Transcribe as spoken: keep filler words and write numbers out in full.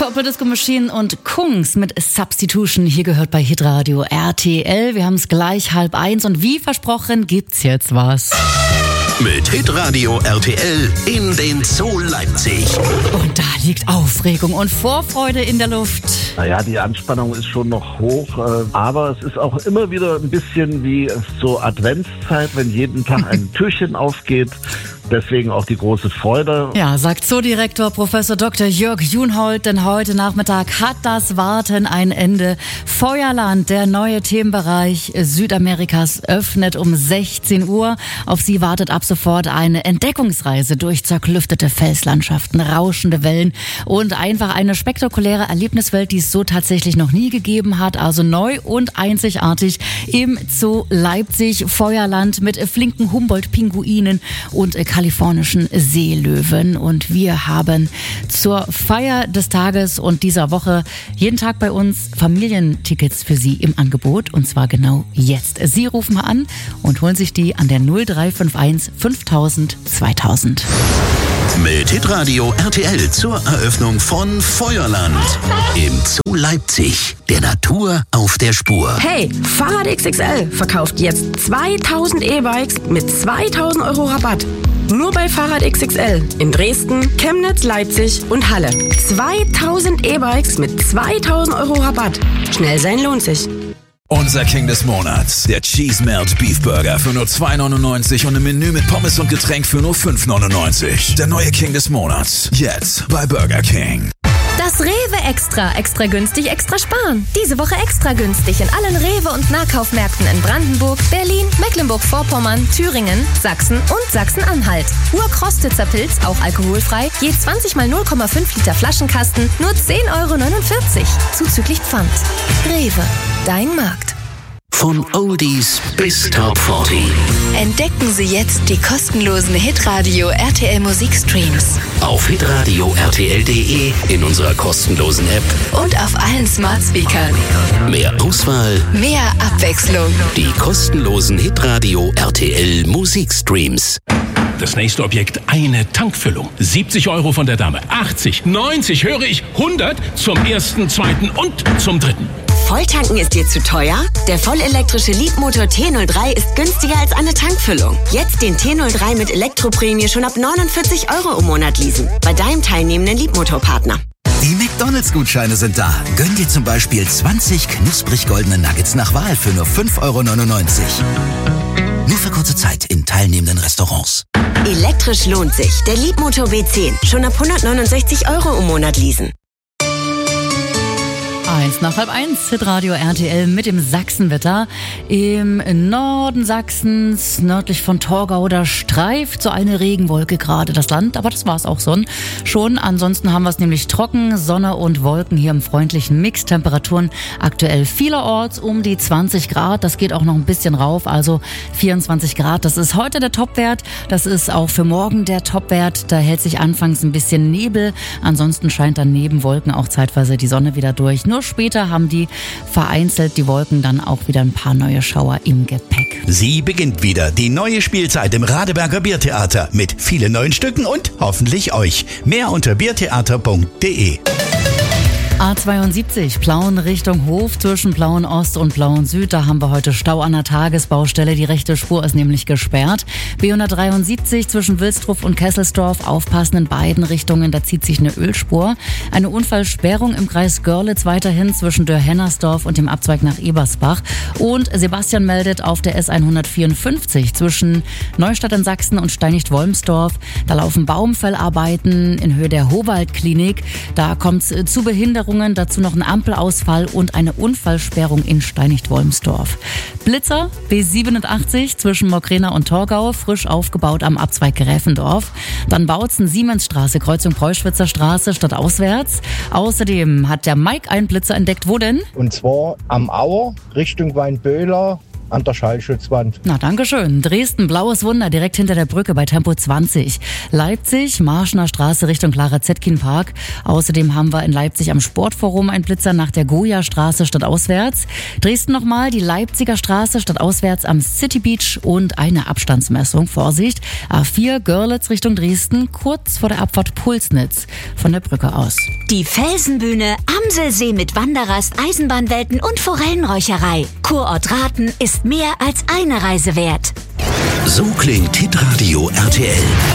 Purple Disco Machine und Kungs mit Substitution. Hier gehört bei Hitradio R T L. Wir haben es gleich halb eins und wie versprochen gibt's jetzt was. Mit Hitradio R T L in den Zoo Leipzig. Und da liegt Aufregung und Vorfreude in der Luft. Naja, die Anspannung ist schon noch hoch, aber es ist auch immer wieder ein bisschen wie zur Adventszeit, wenn jeden Tag ein Türchen aufgeht. Deswegen auch die große Freude. Ja, sagt Zoodirektor Professor Doktor Jörg Junhold, denn heute Nachmittag hat das Warten ein Ende. Feuerland, der neue Themenbereich Südamerikas, öffnet um sechzehn Uhr. Auf Sie wartet ab sofort eine Entdeckungsreise durch zerklüftete Felslandschaften, rauschende Wellen und einfach eine spektakuläre Erlebniswelt, die es so tatsächlich noch nie gegeben hat. Also neu und einzigartig im Zoo Leipzig. Feuerland mit flinken Humboldt-Pinguinen und kalifornischen Seelöwen. Und wir haben zur Feier des Tages und dieser Woche jeden Tag bei uns Familientickets für Sie im Angebot. Und zwar genau jetzt. Sie rufen mal an und holen sich die an der null drei fünf eins fünftausend zweitausend. Mit Hitradio R T L zur Eröffnung von Feuerland im Zoo Leipzig. Der Natur auf der Spur. Hey, Fahrrad X X L verkauft jetzt zweitausend E-Bikes mit zweitausend Euro Rabatt. Nur bei Fahrrad X X L in Dresden, Chemnitz, Leipzig und Halle. zweitausend E-Bikes mit zweitausend Euro Rabatt. Schnell sein lohnt sich. Unser King des Monats, der Cheese Melt Beef Burger für nur zwei neunundneunzig und ein Menü mit Pommes und Getränk für nur fünf neunundneunzig. Der neue King des Monats, jetzt bei Burger King. Das Rewe Extra. Extra günstig, extra sparen. Diese Woche extra günstig in allen Rewe- und Nahkaufmärkten in Brandenburg, Berlin, Mecklenburg-Vorpommern, Thüringen, Sachsen und Sachsen-Anhalt. Urkrostitzer Pilz, auch alkoholfrei, je zwanzig mal null Komma fünf Liter Flaschenkasten, nur zehn Euro neunundvierzig. Zuzüglich Pfand. Rewe, dein Markt. Von Oldies bis Top vierzig. Entdecken Sie jetzt die kostenlosen Hitradio R T L Musikstreams. Auf hitradio R T L punkt de, in unserer kostenlosen App Und auf allen Smart Speakern. mehr Auswahl, Mehr Abwechslung. die kostenlosen Hitradio R T L Musikstreams. Das nächste Objekt, eine Tankfüllung. siebzig Euro von der Dame. achtzig, neunzig, höre ich, hundert zum ersten, zweiten und zum dritten. Volltanken ist dir zu teuer? Der vollelektrische Leapmotor T null drei ist günstiger als eine Tankfüllung. Jetzt den T null drei mit Elektroprämie schon ab neunundvierzig Euro im Monat leasen. Bei deinem teilnehmenden Leapmotor-Partner. Die McDonalds-Gutscheine sind da. Gönn dir zum Beispiel zwanzig knusprig goldene Nuggets nach Wahl für nur fünf Euro neunundneunzig. Nur für kurze Zeit in teilnehmenden Restaurants. Elektrisch lohnt sich. Der Leapmotor B zehn. Schon ab hundertneunundsechzig Euro im Monat leasen. Eins nach halb eins, Hitradio R T L mit dem Sachsenwetter. Im Norden Sachsens, nördlich von Torgau, da streift so eine Regenwolke gerade das Land. Aber das war es auch schon. schon. Ansonsten haben wir es nämlich trocken, Sonne und Wolken hier im freundlichen Mix. Temperaturen aktuell vielerorts um die zwanzig Grad. Das geht auch noch ein bisschen rauf, also vierundzwanzig Grad. Das ist heute der Topwert. Das ist auch für morgen der Topwert. Da hält sich anfangs ein bisschen Nebel. Ansonsten scheint dann neben Wolken auch zeitweise die Sonne wieder durch. Nur später haben die vereinzelt die Wolken dann auch wieder ein paar neue Schauer im Gepäck. Sie beginnt wieder, die neue Spielzeit im Radeberger Biertheater mit vielen neuen Stücken und hoffentlich euch. Mehr unter biertheater punkt de. A zweiundsiebzig, Plauen Richtung Hof zwischen Plauen Ost und Plauen Süd. Da haben wir heute Stau an der Tagesbaustelle. Die rechte Spur ist nämlich gesperrt. B hundertdreiundsiebzig zwischen Wilstrup und Kesselsdorf. Aufpassen in beiden Richtungen. Da zieht sich eine Ölspur. Eine Unfallsperrung im Kreis Görlitz weiterhin zwischen Dörr-Hennersdorf und dem Abzweig nach Ebersbach. Und Sebastian meldet auf der S hundertvierundfünfzig zwischen Neustadt in Sachsen und Steinigt-Wolmsdorf. Da laufen Baumfellarbeiten in Höhe der Howald-Klinik. Da kommt es zu Behinderungen. Dazu noch ein Ampelausfall und eine Unfallsperrung in Steinigt-Wolmsdorf. Blitzer B siebenundachtzig zwischen Mokrena und Torgau, frisch aufgebaut am Abzweig Gräfendorf. Dann Bautzen-Siemensstraße, Kreuzung Preußwitzer Straße, stadtauswärts. Außerdem hat der Mike einen Blitzer entdeckt. Wo denn? Und zwar am Auer, Richtung Weinböhler, an der Schallschutzwand. Na, danke schön. Dresden, blaues Wunder, direkt hinter der Brücke bei Tempo zwanzig. Leipzig, Marschner Straße Richtung Clara Zetkin Park. Außerdem haben wir in Leipzig am Sportforum einen Blitzer nach der Goya-Straße stadtauswärts. Dresden nochmal, die Leipziger Straße stadtauswärts am City Beach und eine Abstandsmessung. Vorsicht, A vier Görlitz Richtung Dresden, kurz vor der Abfahrt Pulsnitz von der Brücke aus. Die Felsenbühne, Amselsee mit Wanderrast, Eisenbahnwelten und Forellenräucherei. Kurort Rathen ist mehr als eine Reise wert. So klingt Hitradio R T L.